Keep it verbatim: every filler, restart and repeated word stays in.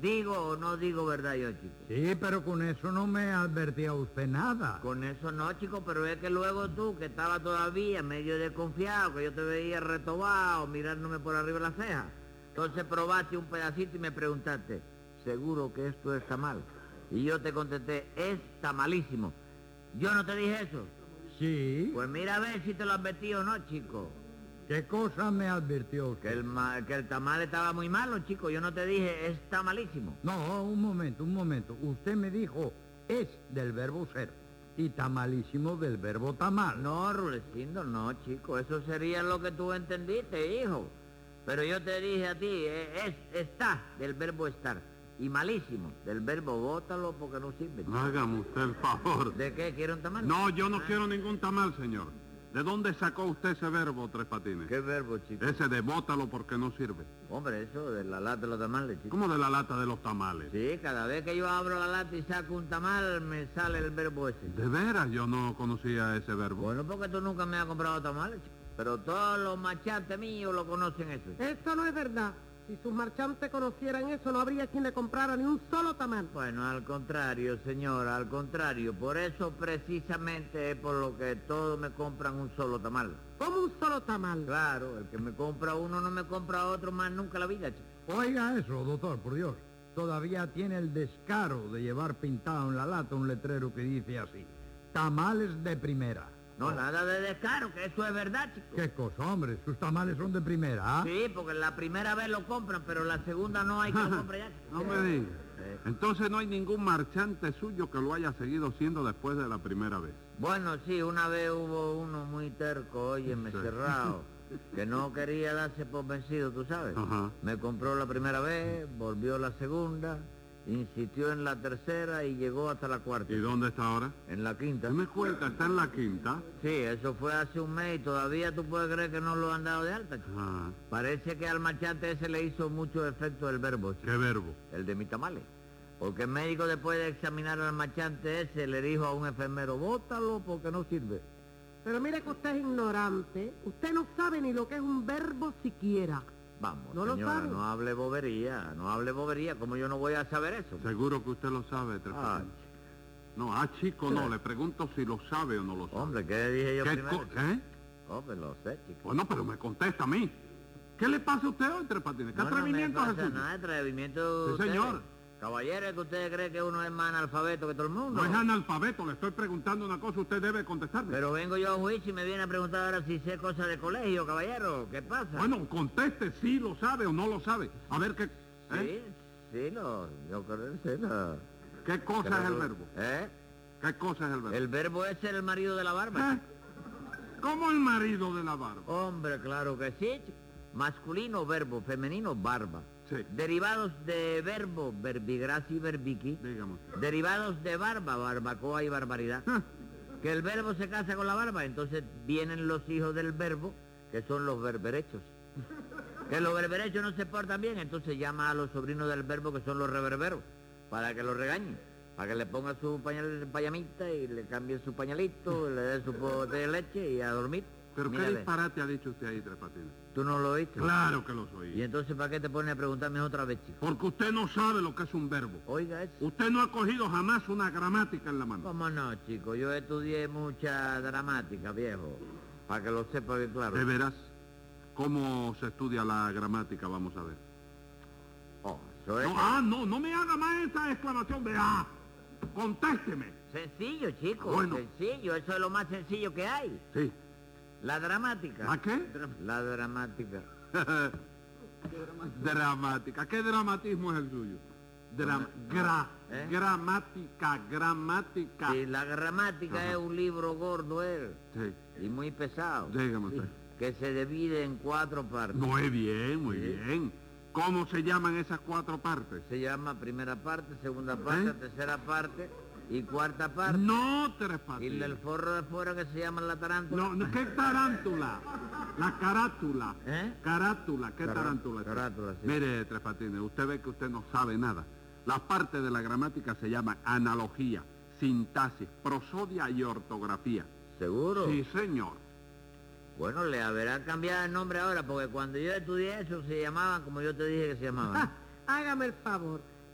¿Digo o no digo verdad yo, chico? Sí, pero con eso no me advertía usted nada. Con eso no, chico, pero es que luego tú, que estabas todavía medio desconfiado, que yo te veía retobado, mirándome por arriba de la ceja, entonces probaste un pedacito y me preguntaste, ¿seguro que esto está mal? Y yo te contesté, está malísimo. ¿Yo no te dije eso? Sí. Pues mira a ver si te lo advertí o no, chico. ¿Qué cosa me advirtió usted? Que el, ma- que el tamal estaba muy malo, chico. Yo no te dije, está malísimo. No, un momento, un momento. Usted me dijo, es del verbo ser. Y tamalísimo del verbo tamal. No, Rulecindo, no, chico. Eso sería lo que tú entendiste, hijo. Pero yo te dije a ti, eh, es está del verbo estar. Y malísimo del verbo bótalo porque no sirve. Hágame usted el favor. ¿De qué? ¿Quiere un tamal? No, yo no Ah. quiero ningún tamal, señor. ¿De dónde sacó usted ese verbo, Tres Patines? ¿Qué verbo, chico? Ese de bótalo porque no sirve. Hombre, eso de la lata de los tamales, chico. ¿Cómo de la lata de los tamales? Sí, cada vez que yo abro la lata y saco un tamal, me sale el verbo ese. De veras, yo no conocía ese verbo. Bueno, porque tú nunca me has comprado tamales, chico. Pero todos los machantes míos lo conocen eso. Eso no es verdad. Si sus marchantes conocieran eso, no habría quien le comprara ni un solo tamal. Bueno, al contrario, señora, al contrario. Por eso precisamente es por lo que todos me compran un solo tamal. ¿Cómo un solo tamal? Claro, el que me compra uno no me compra otro más nunca en la vida, chico. Oiga eso, doctor, por Dios. Todavía tiene el descaro de llevar pintado en la lata un letrero que dice así. Tamales de primera. No, nada de descaro, que eso es verdad, chico. ¿Qué cosa, hombre? Sus tamales son de primera, ¿ah? Sí, porque la primera vez lo compran, pero la segunda no hay que lo compre ya, chico. No me diga. Eh. Entonces no hay ningún marchante suyo que lo haya seguido siendo después de la primera vez. Bueno, sí, una vez hubo uno muy terco, óyeme, Sí. cerrado, que no quería darse por vencido, tú sabes. Ajá. Me compró la primera vez, volvió la segunda, insistió en la tercera y llegó hasta la cuarta. ¿Y dónde está ahora? En la quinta. ¿Qué me cuenta? ¿Está en la quinta? Sí, eso fue hace un mes y todavía tú puedes creer que no lo han dado de alta, chico. Ah, Parece que al marchante ese le hizo mucho efecto el verbo, chico, ¿qué verbo? el de mis tamales. Porque el médico, después de examinar al marchante ese, le dijo a un enfermero, bótalo porque no sirve. Pero mire que usted es ignorante. Usted no sabe ni lo que es un verbo siquiera. Vamos, ¿No lo señora, sabe? no hable bobería, no hable bobería, como yo no voy a saber eso. Seguro que usted lo sabe, Tres Ah, Patines. No, ah, chico, no. Le pregunto si lo sabe o no lo sabe. hombre, ¿qué dije yo ¿Qué primero? co- ¿Eh? Hombre, lo sé, chico. Bueno, pero me contesta a mí. ¿Qué le pasa a usted hoy, Tres Patines? ¿Qué No, no me atrevimiento es el pasa suyo? nada, atrevimiento de Sí, ustedes. señor. Caballero, ¿es que ustedes creen que uno es más analfabeto que todo el mundo? No es analfabeto, le estoy preguntando una cosa, usted debe contestarme. Pero vengo yo a juicio y me viene a preguntar ahora si sé cosas de colegio, caballero. ¿Qué pasa? Bueno, conteste si lo sabe o no lo sabe. A ver qué... sí, ¿eh? sí, lo, yo creo que sí, lo... ¿Qué cosa creo es el que- verbo? ¿Eh? ¿Qué cosa es el verbo? El verbo es ser el marido de la barba. ¿Eh? ¿Cómo el marido de la barba? Hombre, claro que sí, chico. Masculino, verbo, femenino, barba. Sí. Derivados de verbo, verbigracia y verbiqui. Dígame usted. Derivados de barba, barbacoa y barbaridad. Ah, Que el verbo se casa con la barba, entonces vienen los hijos del verbo, que son los berberechos. Que los berberechos no se portan bien, entonces llama a los sobrinos del verbo, que son los reverberos, para que los regañen, para que le ponga su pañal, payamita y le cambie su pañalito, le dé su pote de leche y a dormir. Pero Mira, qué ve, disparate ha dicho usted ahí, Tres Patines. ¿tú no lo oíste? Claro que lo ¿Y soy. entonces para qué te pones a preguntarme otra vez, chico? Porque usted no sabe lo que es un verbo. Oiga eso. Usted no ha cogido jamás una gramática en la mano. ¿Cómo no, chico? Yo estudié mucha dramática, viejo, para que lo sepa bien claro. ¿De veras? ¿Cómo se estudia la gramática? Vamos a ver. Oh, eso es No, ah, no, no me haga más esa exclamación de ah. Contésteme. sencillo, chico, Bueno. sencillo, eso es lo más sencillo que hay. Sí. La dramática. ¿La qué? La dramática. Dramática. ¿Qué dramatismo es el suyo? Dra- gra- ¿Eh? Gramática, gramática. Sí, la gramática Ajá. es un libro gordo, él, Sí. y muy pesado. Dígame usted. Que se divide en cuatro partes. Muy bien, muy Sí. bien. ¿Cómo se llaman esas cuatro partes? Se llama primera parte, segunda parte, ¿Eh? tercera parte y cuarta parte. No, Tres Y Patines. del forro de fuera que se llama la tarántula. No, no, ¿qué tarántula? La carátula. ¿Eh? Carátula, ¿qué Cará- tarántula? es? carátula, sí. Mire, Tres Patines, usted ve que usted no sabe nada. Las partes de la gramática se llaman analogía, sintaxis, prosodia y ortografía. ¿Seguro? Sí, señor. Bueno, le habrá cambiado el nombre ahora, porque cuando yo estudié eso se llamaban como yo te dije que se llamaban. Ah, hágame el favor.